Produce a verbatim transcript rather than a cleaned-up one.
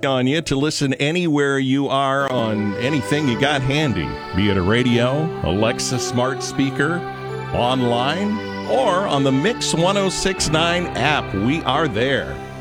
on you to listen anywhere you are on anything you got handy, be it a radio, Alexa smart speaker, online, or on the Mix ten sixty-nine app. We are there.